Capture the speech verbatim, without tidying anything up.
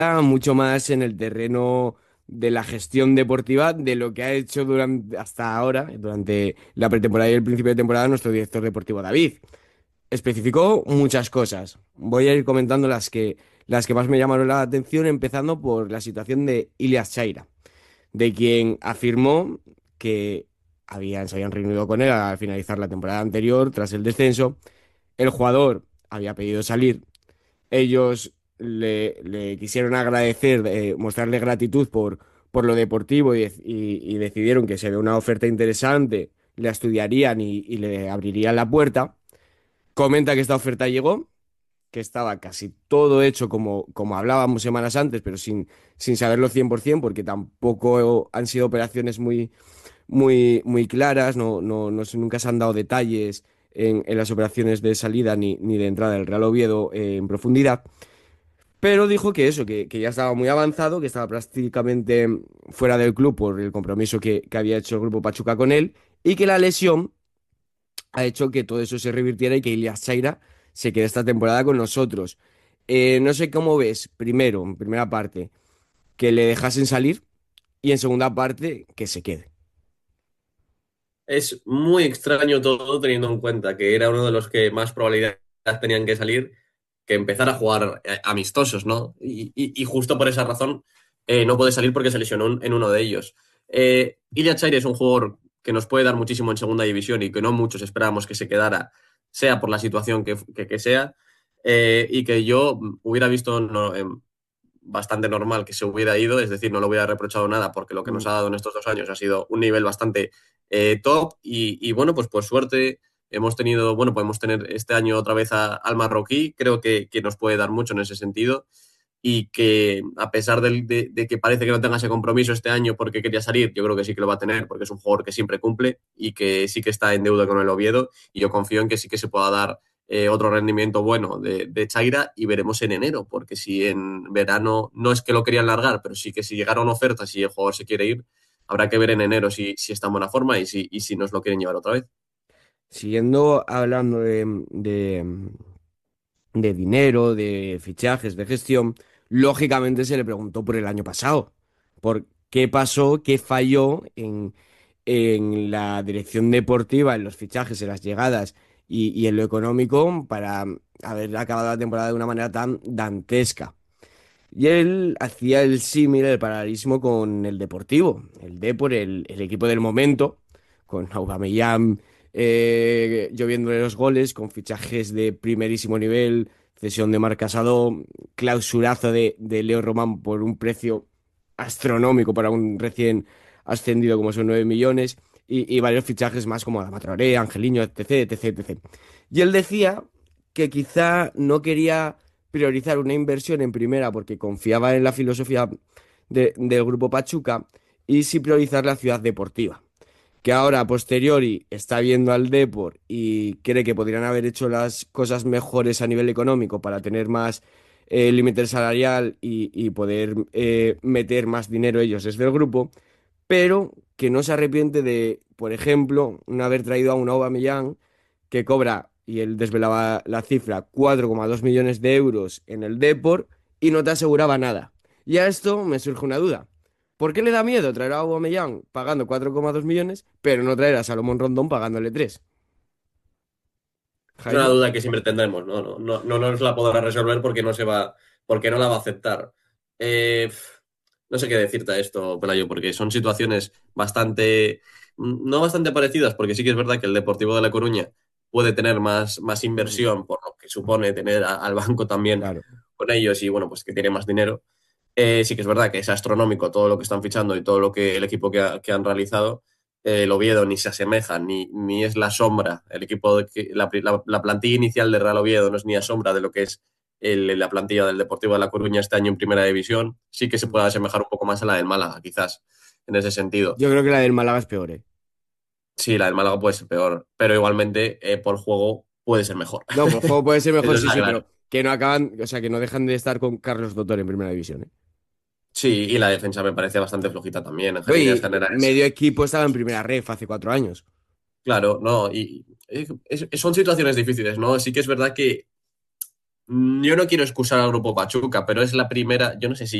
mucho más en el terreno de la gestión deportiva de lo que ha hecho durante, hasta ahora, durante la pretemporada y el principio de temporada, nuestro director deportivo David. Especificó muchas cosas. Voy a ir comentando las que, las que más me llamaron la atención, empezando por la situación de Ilias Chaira, de quien afirmó que habían, se habían reunido con él al finalizar la temporada anterior, tras el descenso. El jugador había pedido salir. Ellos le, le quisieron agradecer, eh, mostrarle gratitud por, por lo deportivo y, y- y decidieron que se ve una oferta interesante, la estudiarían y, y le abrirían la puerta. Comenta que esta oferta llegó, que estaba casi todo hecho como, como hablábamos semanas antes, pero sin, sin saberlo cien por ciento, porque tampoco han sido operaciones muy, muy, muy claras, no, no, no se- nunca se han dado detalles en, en las operaciones de salida ni, ni de entrada del Real Oviedo eh, en profundidad. Pero dijo que eso, que, que ya estaba muy avanzado, que estaba prácticamente fuera del club por el compromiso que, que había hecho el grupo Pachuca con él y que la lesión ha hecho que todo eso se revirtiera y que Ilias Chaira se quede esta temporada con nosotros. Eh, no sé cómo ves, primero, en primera parte, que le dejasen salir y en segunda parte, que se quede. Es muy extraño todo teniendo en cuenta que era uno de los que más probabilidad tenían que salir, que empezar a jugar eh, amistosos, ¿no? Y, y- y justo por esa razón eh, no puede salir porque se lesionó en en uno de ellos. Eh, Ilya Chaire es un jugador que nos puede dar muchísimo en segunda división y que no muchos esperábamos que se quedara, sea por la situación que, que- que sea, eh, y que yo hubiera visto no, em, bastante normal que se hubiera ido, es decir, no le hubiera reprochado nada porque lo que nos Mm. ha dado en estos dos años ha sido un nivel bastante eh, top y, y, bueno, pues por suerte hemos tenido, bueno, podemos tener este año otra vez a, al marroquí, creo que, que, nos puede dar mucho en ese sentido y que a pesar de, de, de, que parece que no tenga ese compromiso este año porque quería salir, yo creo que sí que lo va a tener porque es un jugador que siempre cumple y que sí que está en deuda con el Oviedo y yo confío en que sí que se pueda dar eh, otro rendimiento bueno de, de Chaira y veremos en enero, porque si en verano no es que lo querían largar, pero sí que si llegaron ofertas y el jugador se quiere ir, habrá que ver en enero si, si está en buena forma y si, y si nos lo quieren llevar otra vez. Siguiendo hablando de, de, de dinero, de fichajes, de gestión, lógicamente se le preguntó por el año pasado, por qué pasó, qué falló en, en la dirección deportiva, en los fichajes, en las llegadas y, y en lo económico para haber acabado la temporada de una manera tan dantesca. Y él hacía el símil, el paralelismo con el Deportivo, el Depor, el, el equipo del momento, con Aubameyang eh, lloviéndole los goles, con fichajes de primerísimo nivel, cesión de Marc Casado, clausurazo de, de Leo Román por un precio astronómico para un recién ascendido como son nueve millones, y, y varios fichajes más como Adama Traoré, Angeliño, etc, etc, etcétera. Y él decía que quizá no quería priorizar una inversión en primera porque confiaba en la filosofía de- del grupo Pachuca y sí priorizar la ciudad deportiva. Que ahora, a posteriori, está viendo al Depor y cree que podrían haber hecho las cosas mejores a nivel económico para tener más eh, límite salarial y, y poder eh, meter más dinero ellos desde el grupo, pero que no se arrepiente de, por ejemplo, no haber traído a un Aubameyang que cobra, y él desvelaba la cifra, cuatro coma dos millones de euros en el Depor y no te aseguraba nada. Y a esto me surge una duda. ¿Por qué le da miedo traer a Aubameyang pagando cuatro coma dos millones, pero no traer a Salomón Rondón pagándole tres? Es una Jaime. duda que siempre tendremos, ¿no? No, no, no nos la podrá resolver porque no se va, porque no la va a aceptar. Eh, no sé qué decirte a esto, Pelayo, porque son situaciones bastante, no bastante parecidas, porque sí que es verdad que el Deportivo de La Coruña puede tener más, más Mm, inversión, por lo que supone tener a- al banco también claro. con ellos y bueno, pues que tiene más dinero. Eh, sí que es verdad que es astronómico todo lo que están fichando y todo lo que el equipo que, ha- que han realizado. Eh, el Oviedo ni se asemeja, ni, ni es la sombra. El equipo, de que- la, la- la plantilla inicial de Real Oviedo no es ni a sombra de lo que es el- la plantilla del Deportivo de La Coruña este año en Primera División. Sí que se Mm. puede asemejar un poco más a la del Málaga, quizás, en ese sentido. Yo creo que la del Málaga es peor, ¿eh? Sí, la del Málaga puede ser peor, pero igualmente eh, por juego puede ser mejor. No, por juego puede ser Eso mejor, sí, está sí, claro. pero que no acaban, o sea, que no dejan de estar con Carlos Dotor en primera división, ¿eh? Sí, y la defensa me parece bastante flojita también, en No, líneas y generales. medio equipo estaba en primera ref hace cuatro años. Claro, no, y es- es- son situaciones difíciles, ¿no? Sí que es verdad que yo no quiero excusar al Grupo Pachuca, pero es la primera, yo no sé si